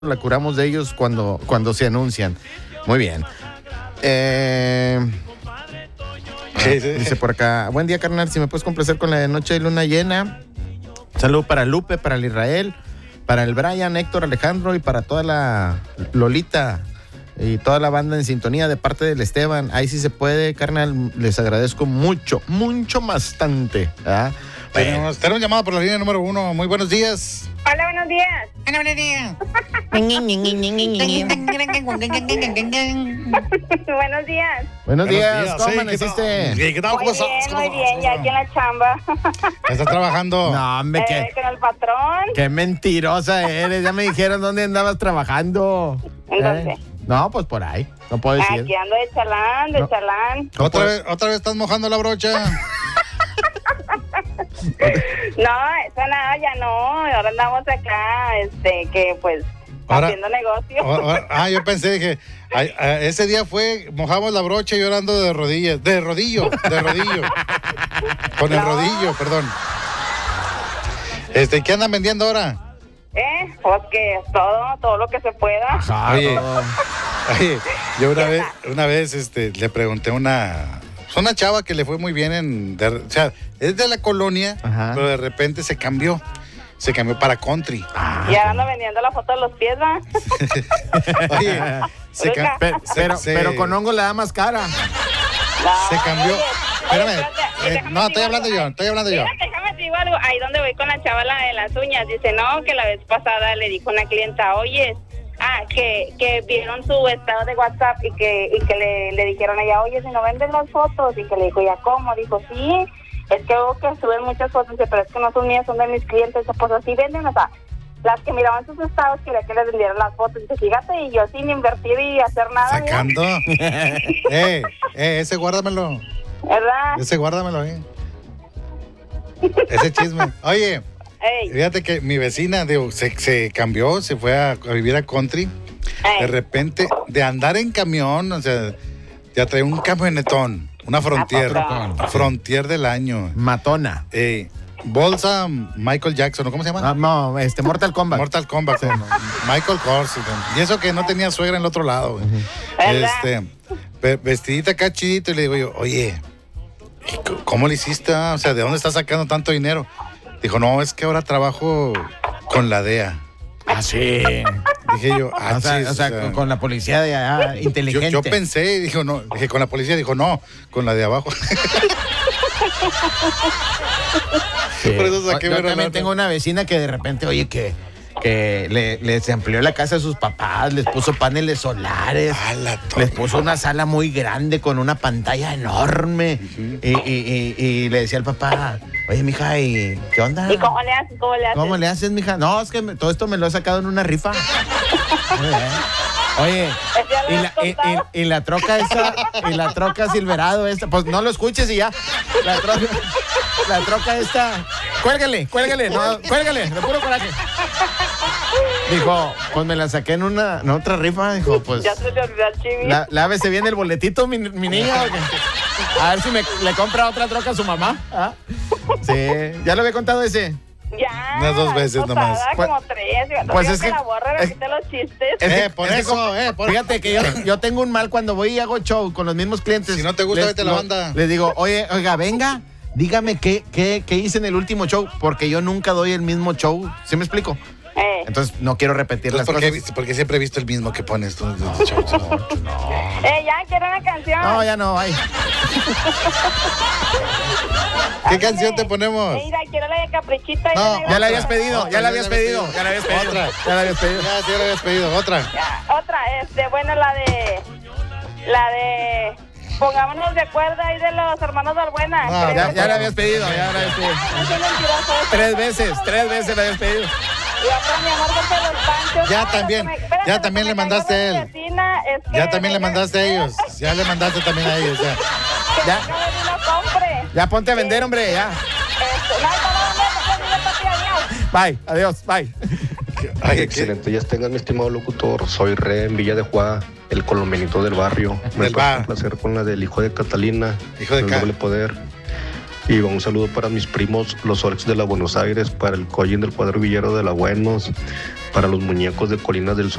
la curamos de ellos cuando se anuncian. Muy bien. Dice por acá, buen día, carnal, si me puedes complacer con la de Noche de Luna Llena. Saludo para Lupe, para el Israel, para el Brian, Héctor, Alejandro y para toda la Lolita y toda la banda en sintonía de parte del Esteban. Ahí sí se puede, carnal, les agradezco mucho, bastante. ¿Ah? Tenemos llamado por la línea número 1. Muy buenos días. Hola, buenos días. Hola, buenos días. Buenos días. Buenos días, ¿cómo amaneciste? ¿Qué tal? ¿Cómo estás? Muy bien, ya aquí en la chamba. ¿Estás trabajando? No, hombre, Con el patrón. qué mentirosa eres. Ya me dijeron dónde andabas trabajando. ¿En dónde? No, pues por ahí. No puedo decir. Aquí ando de chalán, No. chalán. ¿Otra vez estás mojando la brocha? No, eso nada, ya no. Ahora andamos acá, que pues, haciendo negocio. Yo pensé, dije, ese día mojamos la brocha y yo ando de rodillas, de rodillo. Con el rodillo, perdón. ¿Qué andan vendiendo ahora? Pues que todo lo que se pueda. Ajá, Oye, todo. yo una vez le pregunté a una chava que le fue muy bien o sea, es de la colonia, ajá, pero de repente se cambió para country. Y ahora ando vendiendo la foto de los pies, ¿va? Oye, Pero con hongo le da más cara. se cambió. Espérame. Déjame Estoy hablando yo. Déjame te digo algo. Ahí donde voy con la chavala de las uñas, dice, no, que la vez pasada le dijo una clienta, oye, que vieron su estado de WhatsApp y que le dijeron a ella, oye, si no vendes las fotos, y que le dijo, ¿ya cómo? Dijo, sí, es que veo que suben muchas fotos, pero es que no son mías, son de mis clientes, pues así venden, o sea, las que miraban sus estados quería que les vendieran las fotos, y fíjate, y yo sin invertir y hacer nada. Sacando. Ese guárdamelo. ¿Verdad? Ese guárdamelo, Ese chisme. Oye, fíjate que mi vecina, se cambió, se fue a vivir a country. De repente, de andar en camión, o sea, ya trae un camionetón, una Frontier del año. Matona. Bolsa Michael Jackson, ¿cómo se llama? No, Mortal Kombat. Mortal Kombat, sí. Michael Kors. Y eso que no tenía suegra en el otro lado, güey. Vestidita acá chidito, y le digo yo, oye, ¿cómo le hiciste? O sea, ¿de dónde estás sacando tanto dinero? Dijo, no, es que ahora trabajo con la DEA. Ah, sí. Dije yo, o sea, con la policía de allá, inteligente. Yo pensé, dije, con la policía, dijo, no, con la de abajo. Sí. Por eso saqué yo también tengo una vecina que de repente, oye, que les amplió la casa a sus papás, les puso paneles solares, les puso una sala muy grande con una pantalla enorme. Y le decía al papá, oye, mija, ¿y qué onda? ¿Y cómo le haces? ¿Cómo le haces, mija? No, es que todo esto me lo he sacado en una rifa. Muy bien. Oye, y la troca esa, y la troca Silverado esta, pues no lo escuches y ya. La troca esta, cuélgale, no, cuélgale, de puro coraje. Dijo, pues me la saqué en otra rifa, dijo, pues. Ya se te olvidó el chivi. Lávese bien el boletito, mi niña. A ver si le compra otra troca a su mamá. ¿Ah? Sí, ¿ya lo había contado ese? Ya. Unas 2 veces nomás. Como 3. Pues es que la borra, repite los chistes. Fíjate que yo tengo un mal cuando voy y hago show con los mismos clientes. Si no te gusta, vete a la banda. Les digo, oiga, venga, dígame qué hice en el último show, porque yo nunca doy el mismo show. ¿Sí me explico? Entonces no quiero repetir las cosas. Porque siempre he visto el mismo que pones tú. Ya, quiero una canción. No, ya no, ay. ¿Qué canción te ponemos? Mira, quiero la de Caprichita. No, ya la habías pedido. Otra. Ya la habías pedido. Ya la habías pedido. Otra. Otra, bueno, la de pongámonos de acuerdo ahí de los hermanos Balbuena. No, Ya la habías pedido, No soy mentiroso. 3 veces la habías pedido. Y otra, mi amor, vete a los panchos. Ya también le mandaste a él. Ya también le mandaste a ellos. Ya le mandaste también a ellos, ya. Ya. Ya ponte a vender, hombre, ya. Bye, adiós, bye. Ay, excelente días tengan, mi estimado locutor. Soy Re en Villa de Juá, el colombianito del barrio. Me parece un placer con la del hijo de Catalina, Hijo de el doble poder. Y un saludo para mis primos, los Orcs de la Buenos Aires, para el Collin del Cuadro Villero de la Buenos, para los muñecos de Colinas del Sol